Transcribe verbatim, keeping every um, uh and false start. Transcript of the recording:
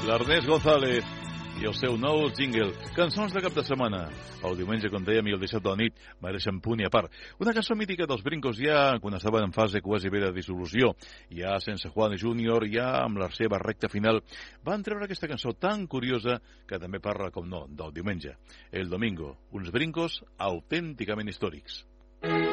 l'Ernest González i el seu nou jingle, Cançons de cap de setmana. El diumenge, com dèiem, i el dissabte de la nit mereixen punt i a part. Una cançó mítica dels Brincos ja quan estaven en fase quasi bé de dissolució, ja sense Juan Júnior, ja amb la seva recta final, van treure aquesta cançó tan curiosa que també parla, com no, del diumenge. El domingo, uns Brincos autènticament històrics.